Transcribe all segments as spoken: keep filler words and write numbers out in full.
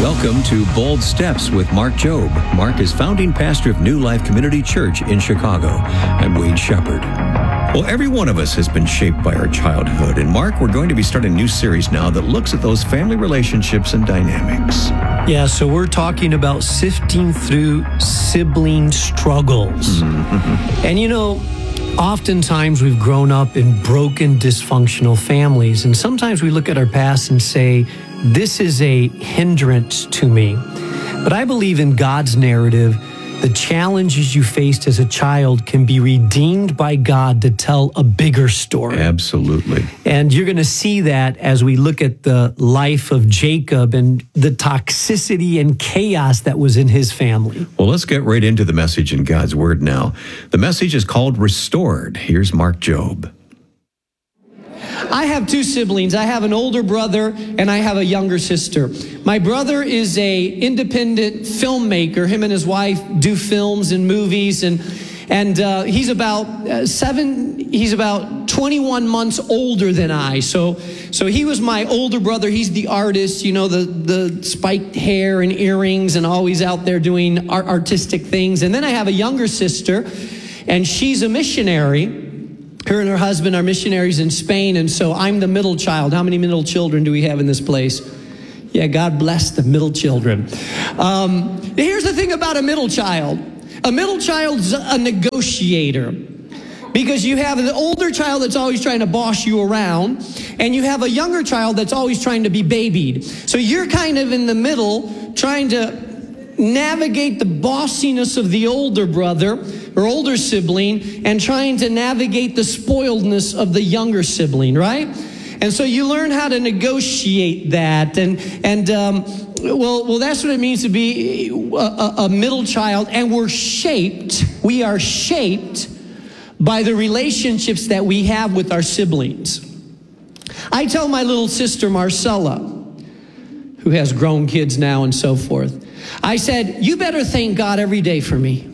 Welcome to Bold Steps with Mark Jobe. Mark is founding pastor of New Life Community Church in Chicago. I'm Wade Shepard. Well, every one of us has been shaped by our childhood. And Mark, we're going to be starting a new series now that looks at those family relationships and dynamics. Yeah, so we're talking about sifting through sibling struggles. Mm-hmm. And you know, oftentimes we've grown up in broken, dysfunctional families. And sometimes we look at our past and say, this is a hindrance to me. But I believe in God's narrative. The challenges you faced as a child can be redeemed by God to tell a bigger story. Absolutely. And you're going to see that as we look at the life of Jacob and the toxicity and chaos that was in his family. Well, let's get right into the message in God's Word now. The message is called Restored. Here's Mark Jobe. I have two siblings. I have an older brother and I have a younger sister. My brother is a independent filmmaker. Him and his wife do films and movies, and and uh, he's about uh, seven. He's about twenty-one months older than I. So so he was my older brother. He's the artist, you know, the the spiked hair and earrings, and always out there doing art, artistic things. And then I have a younger sister, and she's a missionary. Her and her husband are missionaries in Spain, and so I'm the middle child. How many middle children do we have in this place? Yeah, God bless the middle children. Um, here's the thing about a middle child. A middle child's a negotiator, because you have an older child that's always trying to boss you around, and you have a younger child that's always trying to be babied. So you're kind of in the middle trying to navigate the bossiness of the older brother or older sibling and trying to navigate the spoiledness of the younger sibling, right? And so you learn how to negotiate that. And, and um, well, well, that's what it means to be a, a middle child. And we're shaped, we are shaped by the relationships that we have with our siblings. I tell my little sister, Marcella, who has grown kids now and so forth, I said, you better thank God every day for me.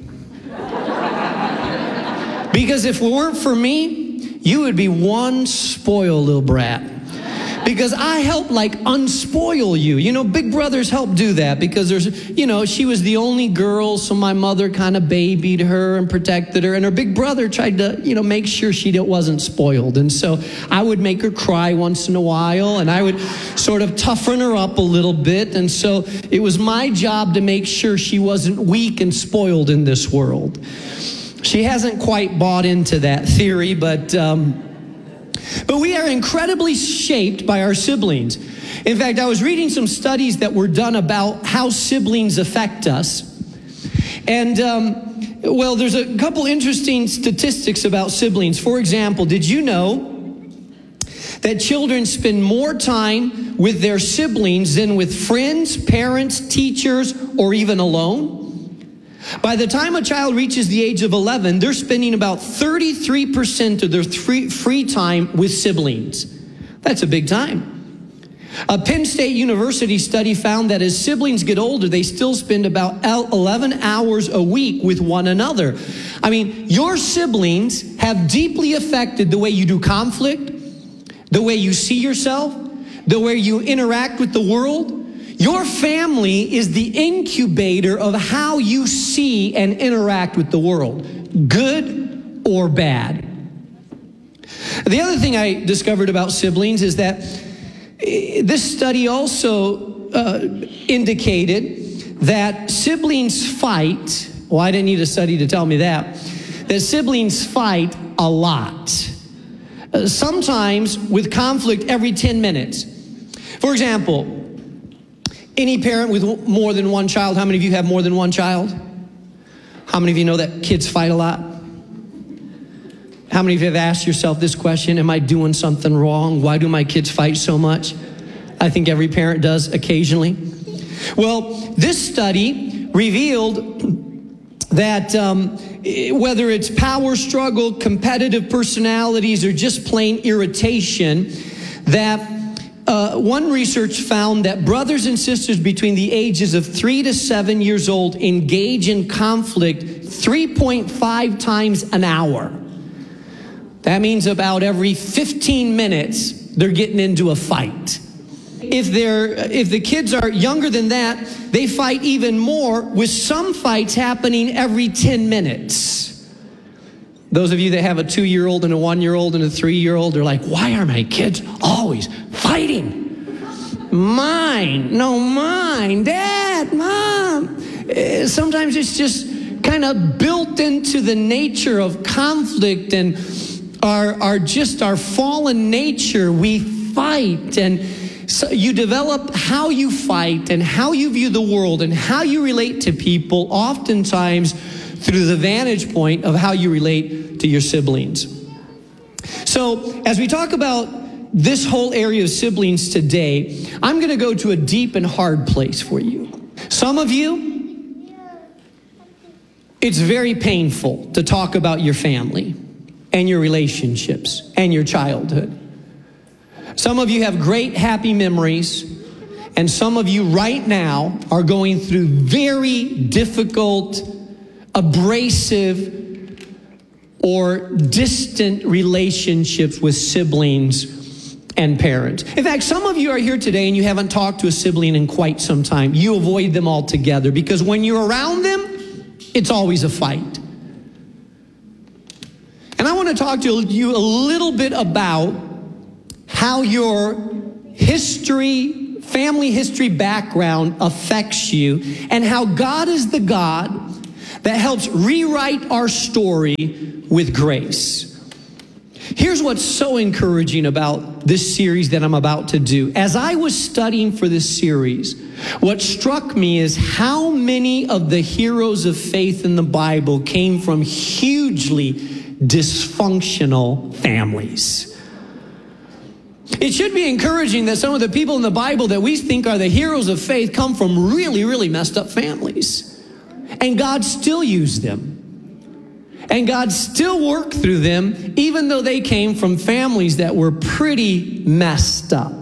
Because if it weren't for me, you would be one spoiled little brat. Because I help like unspoil you. You know, big brothers help do that because there's, you know, she was the only girl, so my mother kind of babied her and protected her. And her big brother tried to, you know, make sure she wasn't spoiled. And so I would make her cry once in a while, and I would sort of toughen her up a little bit. And so it was my job to make sure she wasn't weak and spoiled in this world. She hasn't quite bought into that theory, but... Um, But we are incredibly shaped by our siblings. In fact, I was reading some studies that were done about how siblings affect us. And, um, well, there's a couple interesting statistics about siblings. For example, did you know that children spend more time with their siblings than with friends, parents, teachers, or even alone? By the time a child reaches the age of eleven, they're spending about thirty-three percent of their free, free time with siblings. That's a big time. A Penn State University study found that as siblings get older, they still spend about eleven hours a week with one another. I mean, your siblings have deeply affected the way you do conflict, the way you see yourself, the way you interact with the world. Your family is the incubator of how you see and interact with the world, good or bad. The other thing I discovered about siblings is that this study also uh, indicated that siblings fight. Well, I didn't need a study to tell me that. That siblings fight a lot. Uh, sometimes with conflict every ten minutes. For example, any parent with more than one child, how many of you have more than one child? How many of you know that kids fight a lot? How many of you have asked yourself this question, am I doing something wrong? Why do my kids fight so much? I think every parent does occasionally. Well, this study revealed that um, whether it's power struggle, competitive personalities, or just plain irritation, that Uh, one research found that brothers and sisters between the ages of three to seven years old engage in conflict three point five times an hour. That means about every fifteen minutes, they're getting into a fight. If they're if the kids are younger than that, they fight even more, with some fights happening every ten minutes. Those of you that have a two-year-old and a one-year-old and a three-year-old are like, why are my kids always fighting? Mine, no, mine, Dad, Mom. Uh, Sometimes it's just kind of built into the nature of conflict and our, our just our fallen nature. We fight, and so you develop how you fight and how you view the world and how you relate to people, oftentimes through the vantage point of how you relate to your siblings. So as we talk about this whole area of siblings today, I'm going to go to a deep and hard place for you. Some of you, it's very painful to talk about your family and your relationships and your childhood. Some of you have great, happy memories, and some of you right now are going through very difficult, abrasive, or distant relationships with siblings and parents. In fact, some of you are here today and you haven't talked to a sibling in quite some time. You avoid them altogether because when you're around them, it's always a fight. And I want to talk to you a little bit about how your history, family history background affects you, and how God is the God that helps rewrite our story with grace. Here's what's so encouraging about this series that I'm about to do. As I was studying for this series, what struck me is how many of the heroes of faith in the Bible came from hugely dysfunctional families. It should be encouraging that some of the people in the Bible that we think are the heroes of faith come from really, really messed up families. And God still used them. And God still worked through them, even though they came from families that were pretty messed up.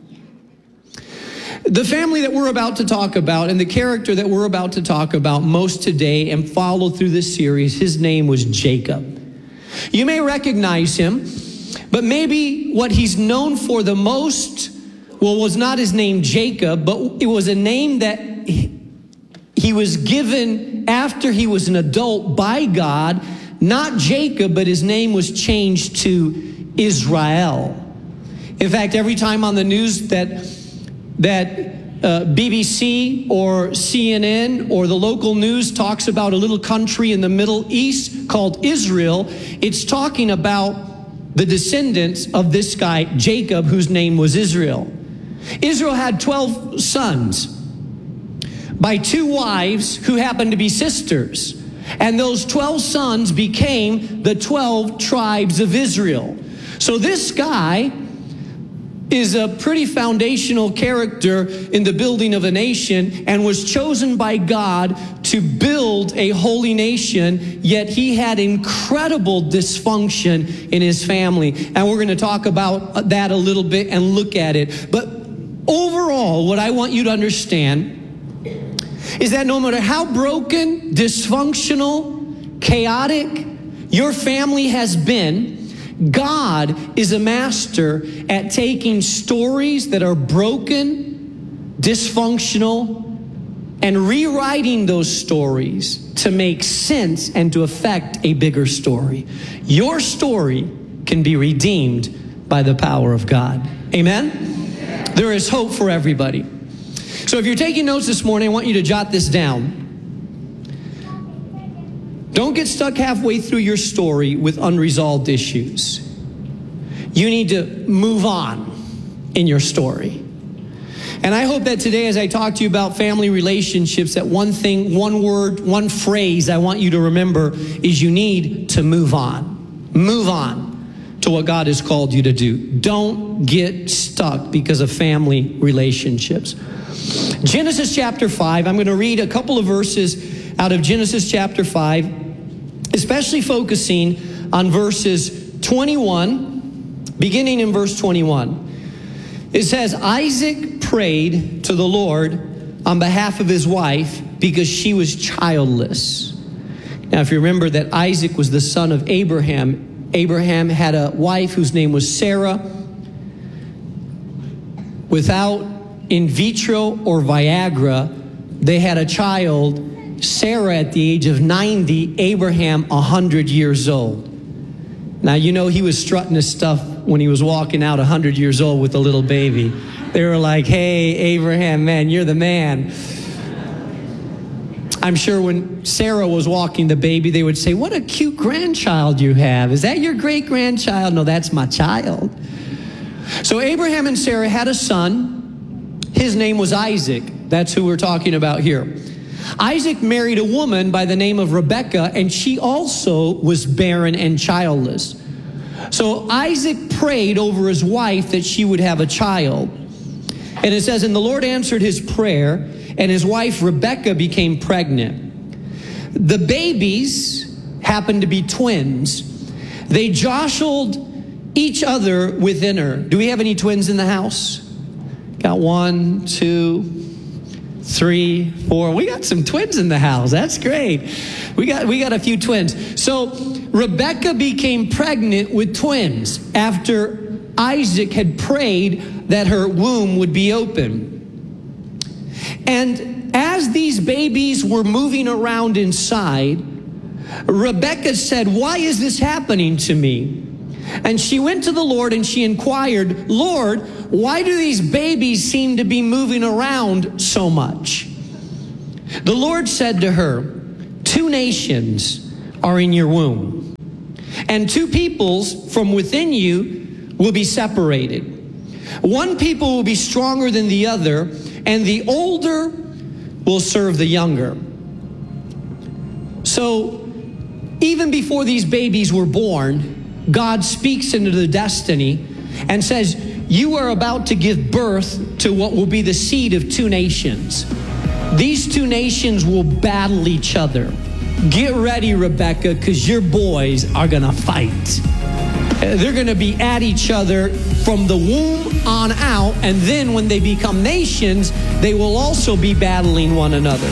The family that we're about to talk about and the character that we're about to talk about most today and follow through this series, his name was Jacob. You may recognize him, but maybe what he's known for the most, well, was not his name Jacob, but it was a name that he was given after he was an adult by God. Not Jacob, but his name was changed to Israel. In fact, every time on the news that that uh, B B C or C N N or the local news talks about a little country in the Middle East called Israel, it's talking about the descendants of this guy, Jacob, whose name was Israel. Israel had twelve sons by two wives who happened to be sisters. And those twelve sons became the twelve tribes of Israel. So this guy is a pretty foundational character in the building of a nation and was chosen by God to build a holy nation, yet he had incredible dysfunction in his family. And we're going to talk about that a little bit and look at it. But overall, what I want you to understand is that no matter how broken, dysfunctional, chaotic your family has been, God is a master at taking stories that are broken, dysfunctional, and rewriting those stories to make sense and to affect a bigger story. Your story can be redeemed by the power of God. Amen? There is hope for everybody. So if you're taking notes this morning, I want you to jot this down. Don't get stuck halfway through your story with unresolved issues. You need to move on in your story. And I hope that today, as I talk to you about family relationships, that one thing, one word, one phrase I want you to remember is you need to move on. Move on to what God has called you to do. Don't get stuck because of family relationships. Genesis chapter five, I'm going to read a couple of verses out of Genesis chapter five, especially focusing on verses twenty-one, beginning in verse twenty-one. It says, Isaac prayed to the Lord on behalf of his wife because she was childless. Now, if you remember that Isaac was the son of Abraham, Abraham had a wife whose name was Sarah. Without in vitro or Viagra, they had a child, Sarah at the age of ninety, Abraham one hundred years old. Now, you know he was strutting his stuff when he was walking out one hundred years old with a little baby. They were like, hey, Abraham, man, you're the man. I'm sure when Sarah was walking the baby, they would say, what a cute grandchild you have. Is that your great-grandchild? No, that's my child. So Abraham and Sarah had a son. His name was Isaac. That's who we're talking about here. Isaac married a woman by the name of Rebekah, and she also was barren and childless. So Isaac prayed over his wife that she would have a child. And it says, and the Lord answered his prayer, and his wife Rebekah became pregnant. The babies happened to be twins. They jostled each other within her. Do we have any twins in the house? Got one, two, three, four. We got some twins in the house. That's great. We got we got a few twins. So Rebekah became pregnant with twins after Isaac had prayed that her womb would be open. And as these babies were moving around inside, Rebekah said, why is this happening to me? And she went to the Lord and she inquired, Lord, why do these babies seem to be moving around so much? The Lord said to her, two nations are in your womb, and two peoples from within you will be separated. One people will be stronger than the other, and the older will serve the younger. So even before these babies were born, God speaks into the destiny and says, you are about to give birth to what will be the seed of two nations. These two nations will battle each other. Get ready, Rebekah, because your boys are going to fight. They're going to be at each other from the womb on out, and then when they become nations, they will also be battling one another.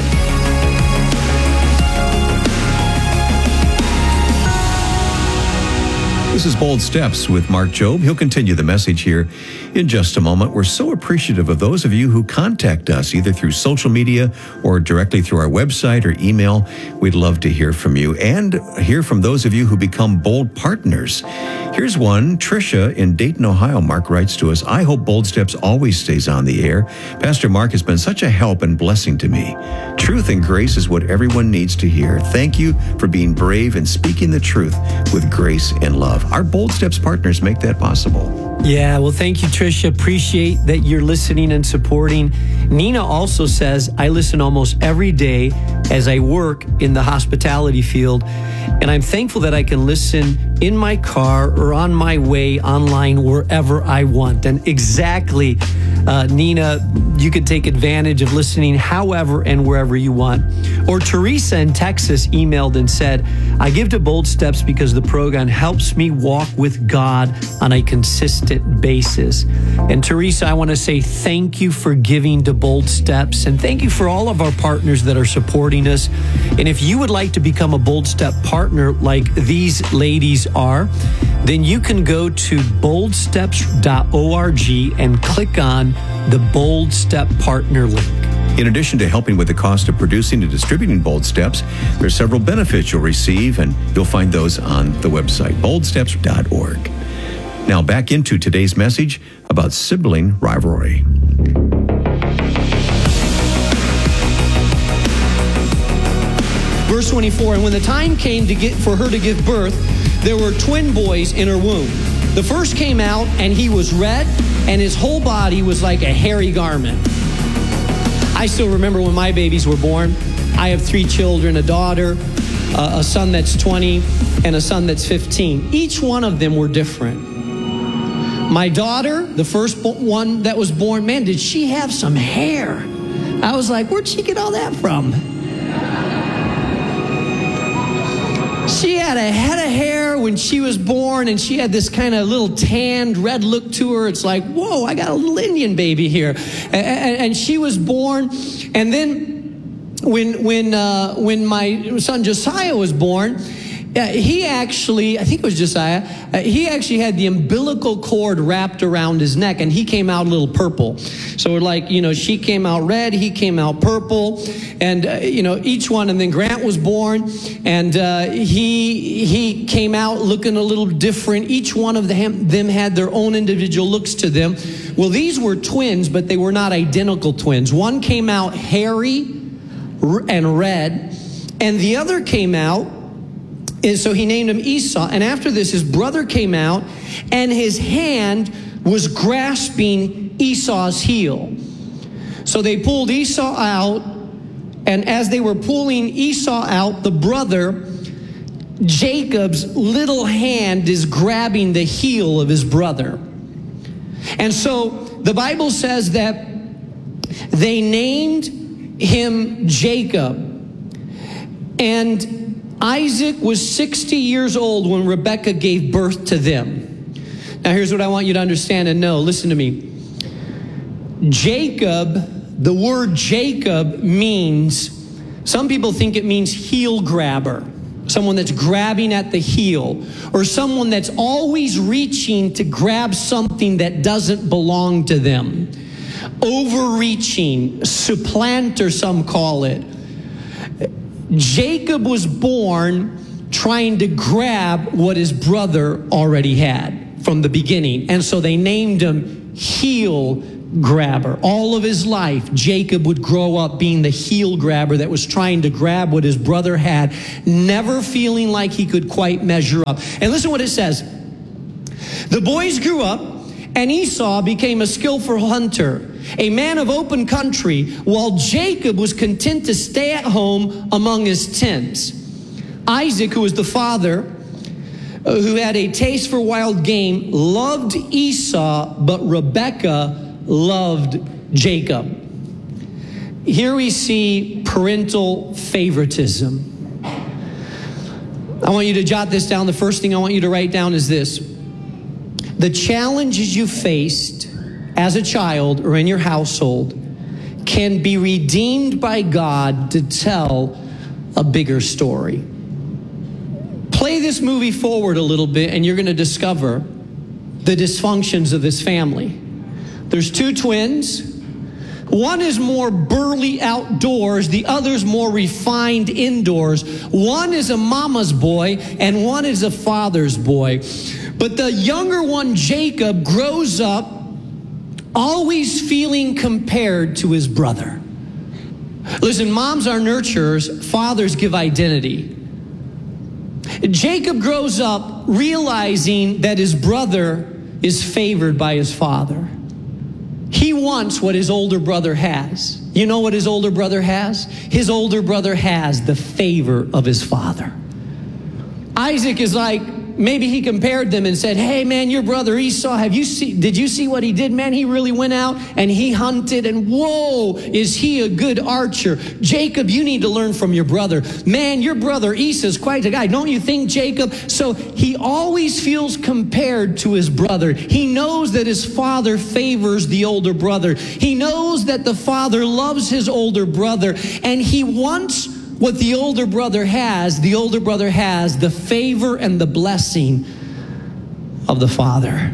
This is Bold Steps with Mark Jobe. He'll continue the message here in just a moment. We're so appreciative of those of you who contact us either through social media or directly through our website or email. We'd love to hear from you and hear from those of you who become Bold partners. Here's one. Tricia in Dayton, Ohio. Mark writes to us, I hope Bold Steps always stays on the air. Pastor Mark has been such a help and blessing to me. Truth and grace is what everyone needs to hear. Thank you for being brave and speaking the truth with grace and love. Our Bold Steps partners make that possible. Yeah, well, thank you, Tricia. Appreciate that you're listening and supporting. Nina also says, I listen almost every day as I work in the hospitality field, and I'm thankful that I can listen in my car or on my way online wherever I want. And exactly, uh, Nina, you could take advantage of listening however and wherever you want. Or Teresa in Texas emailed and said, I give to Bold Steps because the program helps me walk with God on a consistent basis. And Teresa, I want to say thank you for giving to Bold Steps, and thank you for all of our partners that are supporting us. And if you would like to become a Bold Step partner like these ladies are, then you can go to bold steps dot org and click on the Bold Step Partner link. In addition to helping with the cost of producing and distributing Bold Steps, there are several benefits you'll receive, and you'll find those on the website, bold steps dot org. Now back into today's message about sibling rivalry. Verse twenty-four, and when the time came to get for her to give birth, there were twin boys in her womb. The first came out, and he was red, and his whole body was like a hairy garment. I still remember when my babies were born. I have three children, a daughter, uh, a son that's twenty, and a son that's fifteen. Each one of them were different. My daughter, the first one that was born, man, did she have some hair. I was like, where'd she get all that from? She had a head of hair when she was born, and she had this kind of little tanned red look to her. It's like, whoa, I got a little Indian baby here. And, and, and she was born, and then when when uh, when my son Josiah was born, Yeah, he actually, I think it was Josiah, uh, he actually had the umbilical cord wrapped around his neck, and he came out a little purple. So we're like, you know, she came out red, he came out purple, and, uh, you know, each one. And then Grant was born, and uh, he he came out looking a little different. Each one of them, them had their own individual looks to them. Well, these were twins, but they were not identical twins. One came out hairy and red, and the other came out. And so he named him Esau. And after this, his brother came out, and his hand was grasping Esau's heel. So they pulled Esau out, and as they were pulling Esau out, the brother, Jacob's little hand is grabbing the heel of his brother. And so the Bible says that they named him Jacob. And Isaac was sixty years old when Rebekah gave birth to them. Now here's what I want you to understand and know. Listen to me. Jacob, the word Jacob means, some people think it means heel grabber. Someone that's grabbing at the heel. Or someone that's always reaching to grab something that doesn't belong to them. Overreaching, supplanter, some call it. Jacob was born trying to grab what his brother already had from the beginning. And so they named him heel grabber. All of his life, Jacob would grow up being the heel grabber that was trying to grab what his brother had, never feeling like he could quite measure up. And listen what it says. The boys grew up, and Esau became a skillful hunter, a man of open country, while Jacob was content to stay at home among his tents. Isaac, who was the father, uh, who had a taste for wild game, loved Esau, but Rebekah loved Jacob. Here we see parental favoritism. I want you to jot this down. The first thing I want you to write down is this. The challenges you faced as a child or in your household can be redeemed by God to tell a bigger story. Play this movie forward a little bit, and you're going to discover the dysfunctions of this family. There's two twins. One is more burly outdoors. The other's more refined indoors. One is a mama's boy, and one is a father's boy. But the younger one, Jacob, grows up always feeling compared to his brother. Listen, moms are nurturers, fathers give identity. Jacob grows up realizing that his brother is favored by his father. He wants what his older brother has. You know what his older brother has? His older brother has the favor of his father. Isaac is like, maybe he compared them and said, hey man, your brother Esau, have you see, did you see what he did? Man, he really went out and he hunted, and whoa, is he a good archer. Jacob, you need to learn from your brother. Man, your brother Esau's quite a guy. Don't you think, Jacob? So he always feels compared to his brother. He knows that his father favors the older brother. He knows that the father loves his older brother, and he wants what the older brother has. The older brother has the favor and the blessing of the father.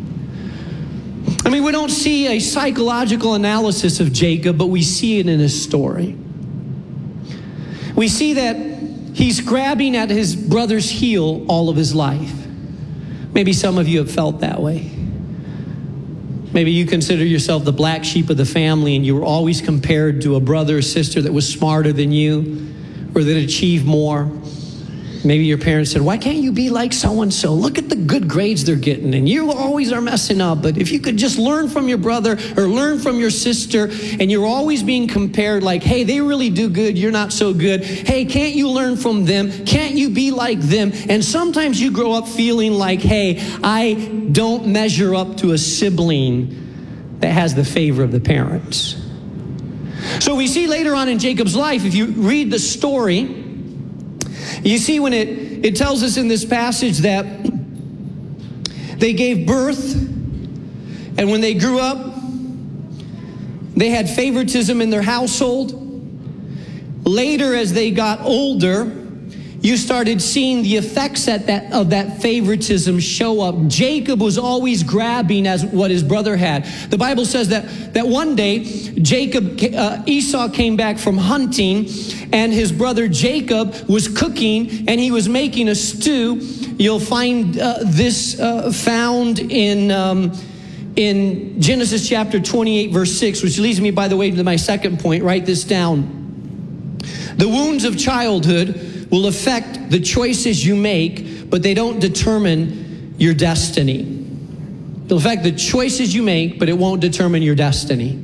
I mean, we don't see a psychological analysis of Jacob, but we see it in his story. We see that he's grabbing at his brother's heel all of his life. Maybe some of you have felt that way. Maybe you consider yourself the black sheep of the family, and you were always compared to a brother or sister that was smarter than you or that achieved more. Maybe your parents said, why can't you be like so-and-so? Look at the good grades they're getting, and you always are messing up. But if you could just learn from your brother or learn from your sister, and you're always being compared like, hey, they really do good, you're not so good. Hey, can't you learn from them? Can't you be like them? And sometimes you grow up feeling like, hey, I don't measure up to a sibling that has the favor of the parents. So we see later on in Jacob's life, if you read the story, you see when it, it tells us in this passage that they gave birth, and when they grew up, they had favoritism in their household. Later, as they got older, you started seeing the effects at that, of that favoritism show up. Jacob was always grabbing as what his brother had. The Bible says that, that one day, Jacob, uh, Esau came back from hunting, and his brother Jacob was cooking, and he was making a stew. You'll find uh, this uh, found in... Um, In Genesis chapter twenty-eight, verse six, which leads me, by the way, to my second point. Write this down. The wounds of childhood will affect the choices you make, but they don't determine your destiny. They'll affect the choices you make, but it won't determine your destiny.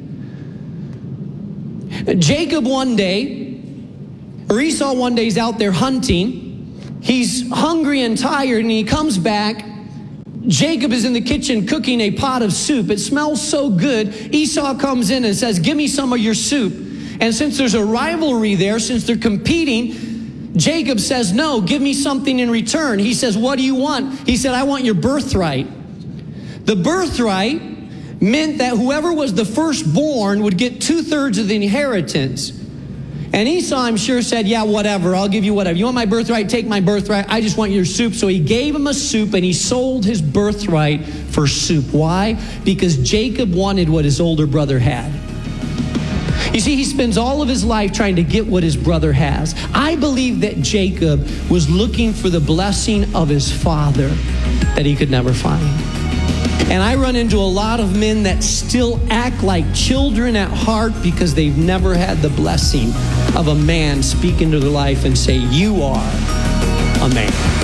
Jacob one day, or Esau one day is out there hunting. He's hungry and tired, and he comes back. Jacob is in the kitchen cooking a pot of soup. It smells so good. Esau comes in and says, give me some of your soup. And since there's a rivalry there, since they're competing, Jacob says, no, give me something in return. He says, what do you want? He said, I want your birthright. The birthright meant that whoever was the firstborn would get two-thirds of the inheritance. And Esau, I'm sure, said, yeah, whatever, I'll give you whatever. You want my birthright? Take my birthright. I just want your soup. So he gave him a soup, and he sold his birthright for soup. Why? Because Jacob wanted what his older brother had. You see, he spends all of his life trying to get what his brother has. I believe that Jacob was looking for the blessing of his father that he could never find. And I run into a lot of men that still act like children at heart because they've never had the blessing of a man speak into their life and say, you are a man.